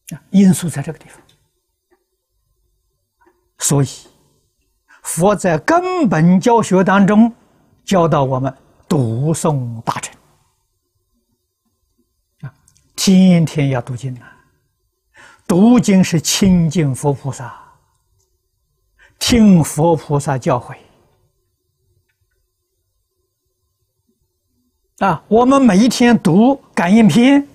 因素在这个地方。所以，佛在根本教学当中教导我们读诵大乘，天天要读经啊！读经是亲近佛菩萨，听佛菩萨教诲我们每一天读感应篇，